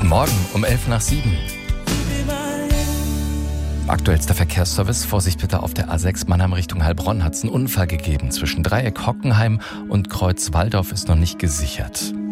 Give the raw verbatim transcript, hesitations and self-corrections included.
Guten Morgen um elf nach sieben. Aktuellster Verkehrsservice. Vorsicht bitte auf der A sechs Mannheim Richtung Heilbronn hat es einen Unfall gegeben. Zwischen Dreieck Hockenheim und Kreuz Walldorf ist noch nicht gesichert.